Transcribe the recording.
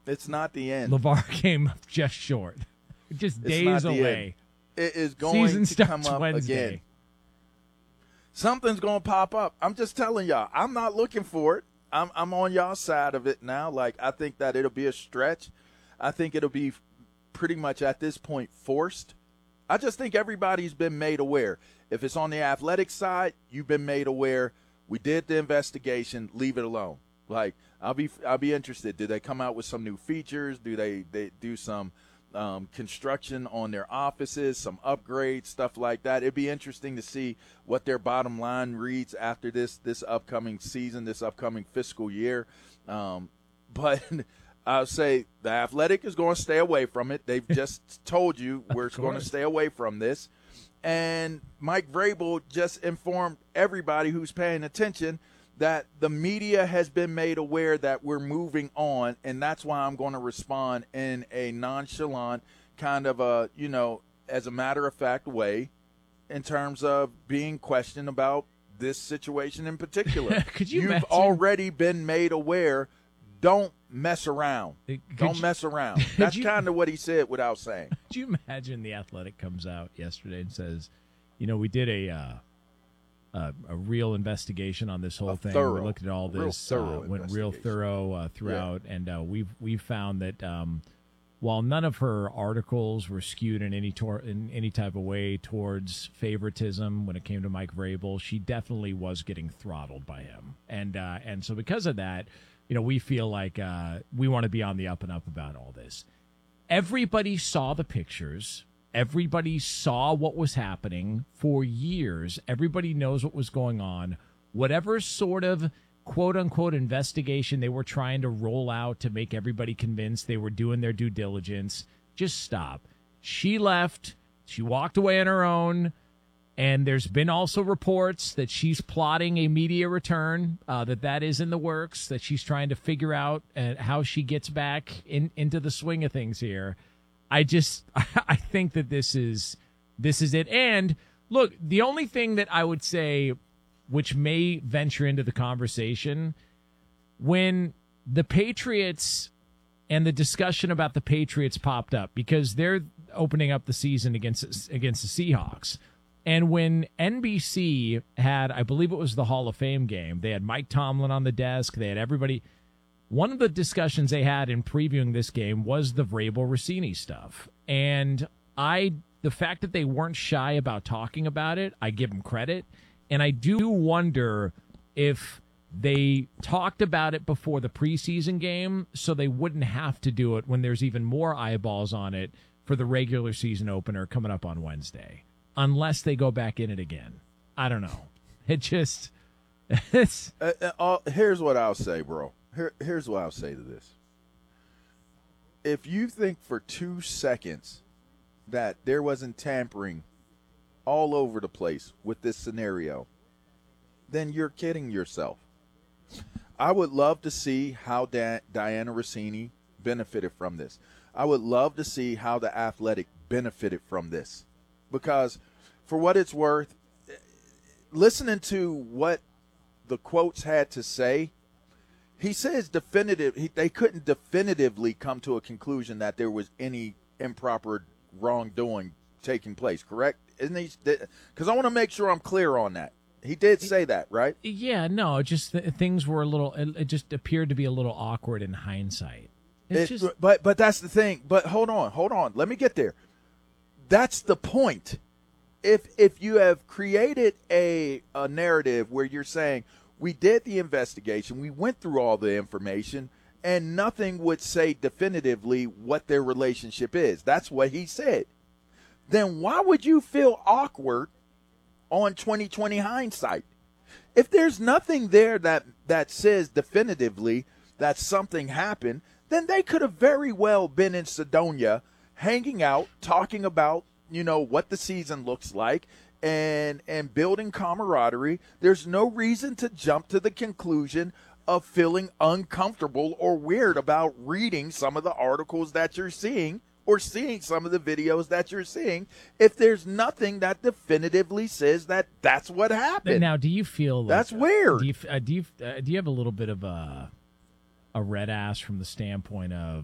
It's not the end. LeVar came up just short. Just It's days not the away. end. It is going Season to come starts up Wednesday. again. Something's going to pop up. I'm just telling y'all. I'm not looking for it. I'm on y'all side of it now. Like, I think that it'll be a stretch. I think it'll be pretty much at this point forced. I just think everybody's been made aware. If it's on the athletic side, you've been made aware. We did the investigation. Leave it alone. Like, I'll be interested. Do they come out with some new features? Do they do some construction on their offices, some upgrades, stuff like that? It'd be interesting to see what their bottom line reads after this upcoming season, this upcoming fiscal year. But I'll say the Athletic is going to stay away from it. They've just told you we're going to stay away from this. And Mike Vrabel just informed everybody who's paying attention that the media has been made aware that we're moving on, and that's why I'm going to respond in a nonchalant kind of a, as a matter of fact way in terms of being questioned about this situation in particular. You've imagine? already been made aware. Don't mess around. Don't mess around. That's kind of what he said without saying. Could you imagine the Athletic comes out yesterday and says, we did a real investigation on this whole thing. We looked at all this, went real thorough throughout, and we've found that while none of her articles were skewed in any type of way towards favoritism when it came to Mike Vrabel, she definitely was getting throttled by him, and so because of that, we feel like we want to be on the up and up about all this. Everybody saw the pictures. Everybody saw what was happening for years. Everybody knows what was going on. Whatever sort of quote-unquote investigation they were trying to roll out to make everybody convinced they were doing their due diligence, just stop. She left. She walked away on her own. And there's been also reports that she's plotting a media return, that is in the works, that she's trying to figure out how she gets back into the swing of things here. I think that this is it. And look, the only thing that I would say, which may venture into the conversation, when the Patriots and the discussion about the Patriots popped up, because they're opening up the season against the Seahawks. And when NBC had, I believe it was the Hall of Fame game, they had Mike Tomlin on the desk, they had everybody. One of the discussions they had in previewing this game was the Vrabel-Rossini stuff. And the fact that they weren't shy about talking about it, I give them credit. And I do wonder if they talked about it before the preseason game so they wouldn't have to do it when there's even more eyeballs on it for the regular season opener coming up on Wednesday. Unless they go back in it again. I don't know. Here's what I'll say, bro. Here's what I'll say to this. If you think for 2 seconds that there wasn't tampering all over the place with this scenario, then you're kidding yourself. I would love to see how Diana Rossini benefited from this. I would love to see how the Athletic benefited from this. Because for what it's worth, listening to what the quotes had to say, he says they couldn't definitively come to a conclusion that there was any improper wrongdoing taking place, correct? Isn't he? Because I want to make sure I'm clear on that. He did say that, right? Yeah, no, just things were it just appeared to be a little awkward in hindsight. But that's the thing. But hold on. Let me get there. That's the point. If you have created a narrative where you're saying we did the investigation, we went through all the information, and nothing would say definitively what their relationship is. That's what he said. Then why would you feel awkward on 2020 hindsight? If there's nothing there that says definitively that something happened, then they could have very well been in Sedona hanging out, talking about, what the season looks like and building camaraderie. There's no reason to jump to the conclusion of feeling uncomfortable or weird about reading some of the articles that you're seeing or seeing some of the videos that you're seeing if there's nothing that definitively says that that's what happened. Now, do you feel like, that's weird? Do you have a little bit of a red ass from the standpoint of